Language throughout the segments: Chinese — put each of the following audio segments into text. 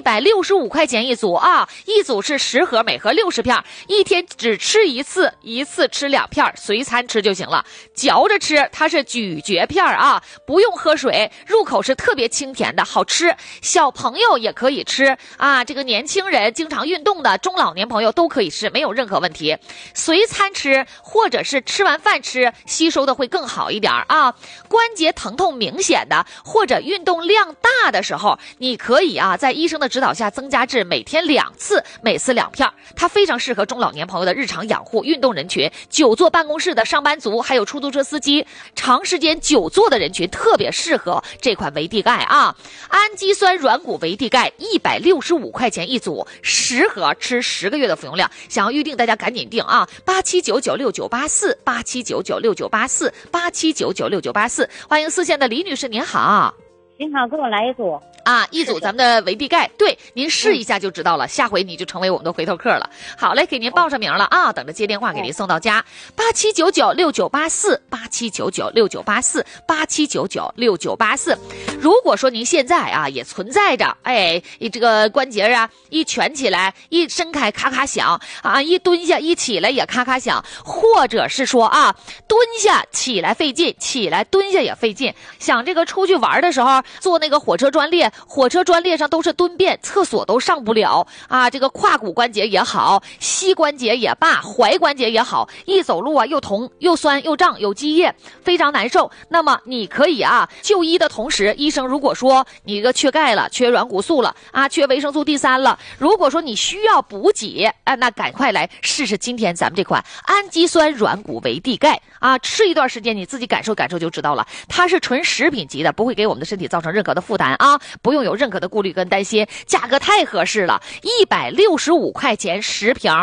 165块钱一组啊，一组是10盒，每盒60片，一天只吃一次，一次吃2片，随餐吃就行了。嚼着吃，它是咀嚼片啊，不用喝水，入口是特别清甜的，好吃。小朋友也可以吃啊，这个年轻人、经常运动的中老年朋友都可以吃，没有任何问题。随餐吃或者是吃完饭吃，吸收的会更好一点啊。关节疼痛明显的或者运动量大的时候，你可以啊在医生的指导下增加至每天2次，每次2片。它非常适合中老年朋友的日常养护、运动人群、久坐办公室的上班族，还有出租车司机，长时间久坐的人群特别适合这款维 D 钙啊。氨基酸软骨维 D 钙165块钱一组，10盒，吃10个月的服用量。想要预定大家赶紧定啊，87996984 87996984 87996984。欢迎四线的李女士，您好。 您好，给我来一组啊，一组咱们的维 D 钙，对，您试一下就知道了，下回你就成为我们的回头客了。好嘞，给您报上名了啊，等着接电话给您送到家。87996984 87996984 87996984。如果说您现在啊也存在着，这个关节啊一蜷起来一伸开咔咔响啊，一蹲下一起来也咔咔响，或者是说啊蹲下起来费劲，起来蹲下也费劲，想这个出去玩的时候坐那个火车专列，火车专列上都是蹲便，厕所都上不了啊，这个胯骨关节也好，膝关节也罢，踝关节也好，一走路啊又疼又酸又胀，有积液，非常难受。那么你可以啊就医的同时，医生如果说你这个缺钙了，缺软骨素了啊，缺维生素 D3 了，如果说你需要补给那赶快来试试今天咱们这款氨基酸软骨维 D 钙啊，吃一段时间你自己感受感受就知道了，它是纯食品级的，不会给我们的身体造成任何的负担啊，不用有任何的顾虑跟担心，价格太合适了，165块钱10瓶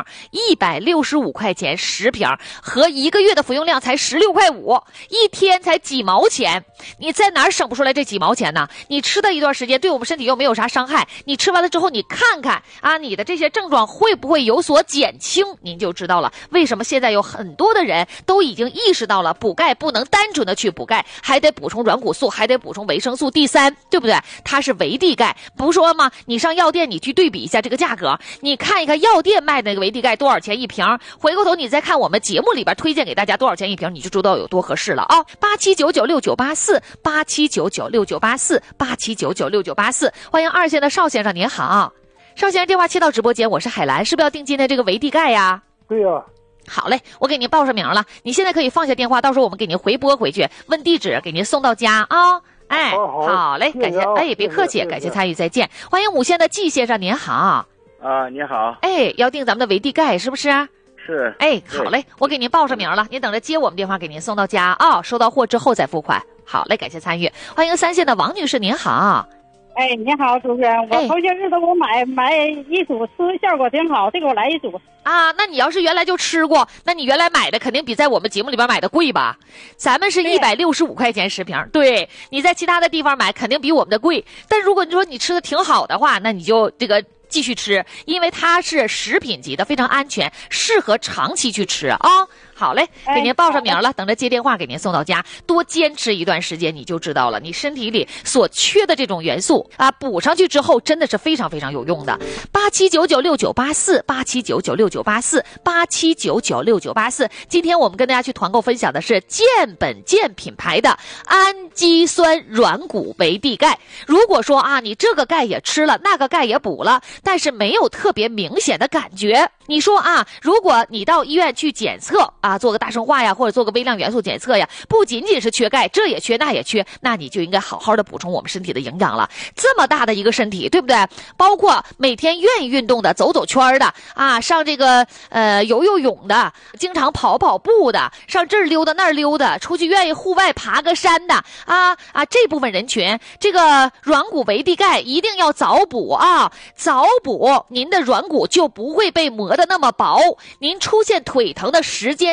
，165块钱10瓶，和1个月的服用量才16块5，一天才几毛钱，你在哪儿省不出来这几毛钱呢？你吃的一段时间，对我们身体又没有啥伤害，你吃完了之后，你看看啊，你的这些症状会不会有所减轻，您就知道了。为什么现在有很多的人都已经意识到了，补钙不能单纯的去补钙，还得补充软骨素，还得补充维生素 D3，对不对？它是维 D 钙，不说吗？你上药店，你去对比一下这个价格，你看一看药店卖的那个维 D 钙多少钱一瓶，回过头你再看我们节目里边推荐给大家多少钱一瓶，你就知道有多合适了啊！87996984 87996984 87996984。欢迎2线的邵先生，您好，邵先生电话切到直播间，我是海兰，是不是要定今天这个维 D 钙呀？ 对呀。 好嘞，我给您报上名了，你现在可以放下电话，到时候我们给您回拨回去，问地址，给您送到家啊。好嘞，感谢，别客气，感谢参与，再见。欢迎5线的季先生，您好。 啊，你好。 要订咱们的维 D 钙是不是？ 是。 好嘞，我给您报上名了，您等着接我们电话，给您送到家啊。收到货之后再付款。好嘞，感谢参与。欢迎3线的王女士，您好。 你好，主持人，我头些日子我买一组，吃效果挺好，这个我来一组啊。那你要是原来就吃过，那你原来买的肯定比在我们节目里边买的贵吧？咱们是165块钱10瓶，对，你在其他的地方买肯定比我们的贵。但如果你说你吃的挺好的话，那你就这个继续吃，因为它是食品级的，非常安全，适合长期去吃啊。好嘞，给您报上名了，等着接电话给您送到家。多坚持一段时间，你就知道了，你身体里所缺的这种元素啊，补上去之后真的是非常非常有用的。87996984 87996984 87996984。今天我们跟大家去团购分享的是健本健品牌的氨基酸软骨维 D 钙。如果说啊，你这个钙也吃了，那个钙也补了，但是没有特别明显的感觉，你说啊，如果你到医院去检测啊，做个大生化呀，或者做个微量元素检测呀，不仅仅是缺钙，这也缺那也缺，那你就应该好好的补充我们身体的营养了。这么大的一个身体，对不对？包括每天愿意运动的，走走圈的啊，上这个游泳的，经常跑步的，上这儿溜达那儿溜达，出去愿意户外爬个山的这部分人群，这个软骨维 D 钙一定要早补啊，早补您的软骨就不会被磨得那么薄，您出现腿疼的时间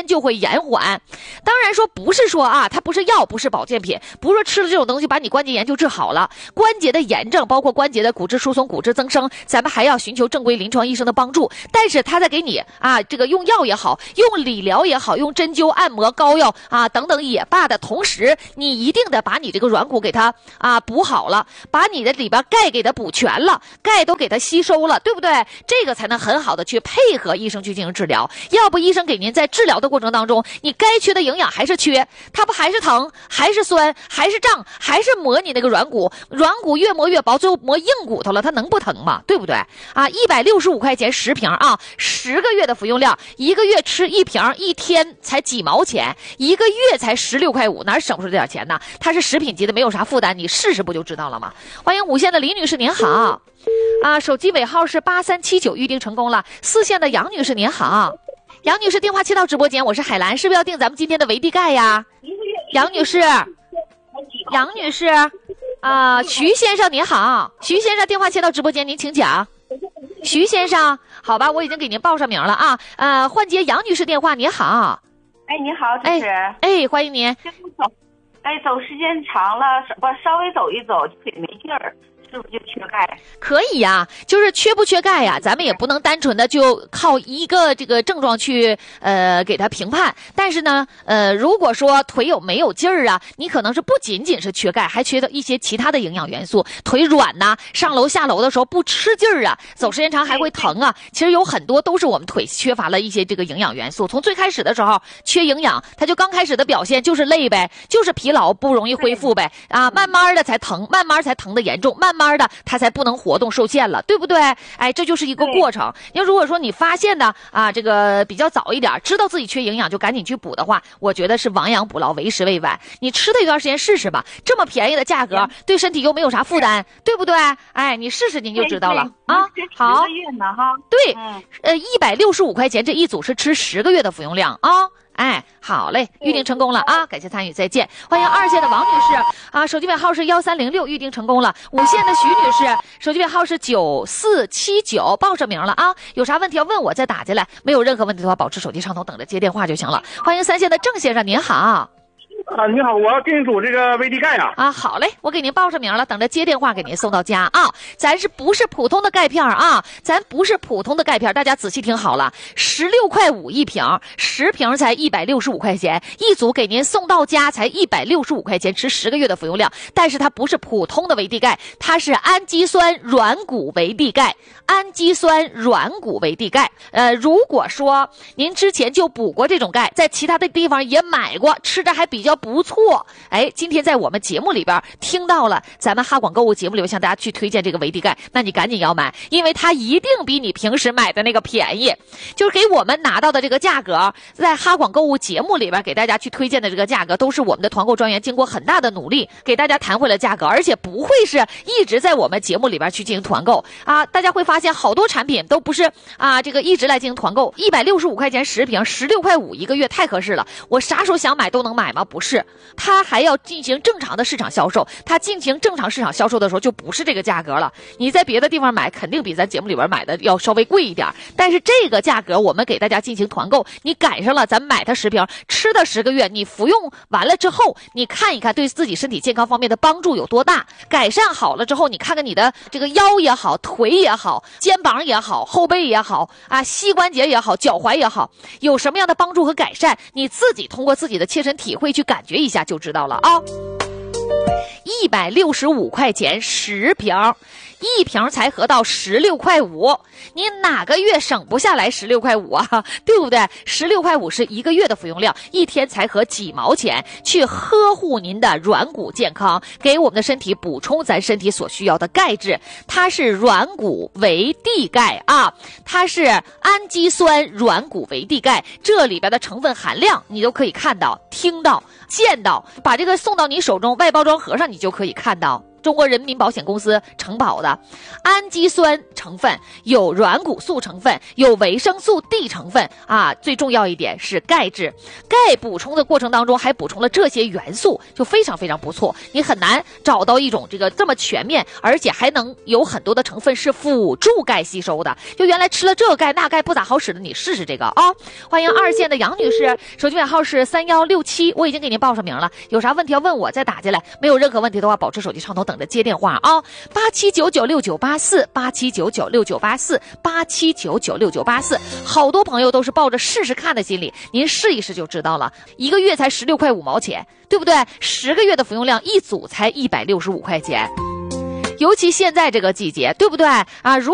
间就会延缓。当然说不是说啊，它不是药，不是保健品，不是说吃了这种东西把你关节炎就治好了。关节的炎症，包括关节的骨质疏松、骨质增生，咱们还要寻求正规临床医生的帮助。但是他在给你啊，这个用药也好，用理疗也好，用针灸、按摩、膏药啊等等也罢的同时，你一定得把你这个软骨给它啊补好了，把你的里边钙给它补全了，钙都给它吸收了，对不对？这个才能很好的去配合医生去进行治疗。要不医生给您在治疗的过程当中，你该缺的营养还是缺，它不还是疼，还是酸，还是胀，还是磨你那个软骨，软骨越磨越薄，最后磨硬骨头了，它能不疼吗？对不对啊？165块钱10瓶啊，10个月的服用量，1个月吃1瓶，1天才几毛钱，1个月才16块5，哪省出这点钱呢？它是食品级的，没有啥负担，你试试不就知道了吗？欢迎5线的李女士，您好啊，手机尾号是8379，预定成功了。4线的杨女士，您好，杨女士电话接到直播间，我是海兰，是不是要订咱们今天的维 D 钙呀？杨女士，杨女士，徐先生您好，徐先生电话接到直播间，您请讲。徐先生，好吧，我已经给您报上名了啊。换接杨女士电话，您好。 哎，你好，主持人。 哎，欢迎您。 走时间长了，稍微走一走腿没劲儿，是不是就缺钙？ 可以呀，就是缺不缺钙呀，咱们也不能单纯的就靠一个这个症状去给它评判。但是呢，如果说腿没有劲儿啊，你可能是不仅仅是缺钙，还缺的一些其他的营养元素。腿软呐，上楼下楼的时候不吃劲儿啊，走时间长还会疼啊。其实有很多都是我们腿缺乏了一些这个营养元素。从最开始的时候缺营养，它就刚开始的表现就是累呗，就是疲劳不容易恢复呗啊，慢慢的才疼，慢慢才疼的严重，慢慢的它才不能活动受限了，对不对？哎，这就是一个过程。要如果说你发现的啊，这个比较早一点，知道自己缺营养就赶紧去补的话，我觉得是亡羊补牢，为时未晚。你吃它一段时间试试吧，这么便宜的价格，对身体又没有啥负担，对不对？哎，你试试您就知道了啊。好，对，165块钱这一组是吃10个月的服用量啊。哎，好嘞，预定成功了啊！感谢参与，再见。欢迎2线的王女士啊，手机尾号是1306，预定成功了。5线的徐女士，手机尾号是9479，报上名了啊！有啥问题要问我再打进来，没有任何问题的话，保持手机畅通，等着接电话就行了。欢迎3线的郑先生，您好。 你好，我要订组这个维 D 钙啊。 好嘞，我给您报上名了，等着接电话给您送到家啊。咱是不是普通的钙片啊？咱不是普通的钙片，大家仔细听好了，16块5一瓶，10瓶才165块钱，一组给您送到家才165块钱，吃10个月的服用量。但是它不是普通的维 D 钙，它是氨基酸软骨维 D 钙，氨基酸软骨维 D 钙。如果说您之前就补过这种钙，在其他的地方也买过，吃着还比较不错，哎，今天在我们节目里边听到了，咱们哈广购物节目里边向大家去推荐这个维 D 钙，那你赶紧要买，因为它一定比你平时买的那个便宜。就是给我们拿到的这个价格，在哈广购物节目里边给大家去推荐的这个价格，都是我们的团购专员经过很大的努力给大家谈回了价格，而且不会是一直在我们节目里边去进行团购啊。大家会发现好多产品都不是啊，这个一直来进行团购，165块钱10瓶，16块5一个月，太合适了。我啥时候想买都能买吗？不是，它还要进行正常的市场销售，它进行正常市场销售的时候就不是这个价格了。你在别的地方买肯定比咱节目里边买的要稍微贵一点，但是这个价格我们给大家进行团购，你赶上了，咱买它10瓶，吃它10个月，你服用完了之后，你看一看对自己身体健康方面的帮助有多大，改善好了之后，你看看你的这个腰也好，腿也好，肩膀也好，后背也好啊，膝关节也好，脚踝也好，有什么样的帮助和改善，你自己通过自己的切身体会去感觉一下就知道了啊。165块钱10瓶，一瓶才合到16块5，你哪个月省不下来16块5啊？对不对？16块5是一个月的服用量，一天才合几毛钱，去呵护您的软骨健康，给我们的身体补充咱身体所需要的钙质。它是软骨维 D 钙啊，它是氨基酸软骨维 D 钙，这里边的成分含量你都可以看到、听到、见到，把这个送到你手中，外包装盒上你就可以看到。 中国人民保险公司承保的，氨基酸成分，有软骨素成分，有维生素 D 成分啊，最重要一点是钙质。钙补充的过程当中还补充了这些元素，就非常非常不错。你很难找到一种这么全面，而且还能有很多的成分是辅助钙吸收的。就原来吃了这个钙那钙不咋好使的，你试试这个啊！欢迎2线的杨女士，手机尾号是3167，我已经给您报上名了。有啥问题要问我再打进来，没有任何问题的话，保持手机畅通，等着接电话啊！87996984，87996984，87996984。好多朋友都是抱着试试看的心理，您试一试就知道了。1个月才16块5毛钱，对不对？10个月的服用量，一组才165块钱。尤其现在这个季节，对不对啊？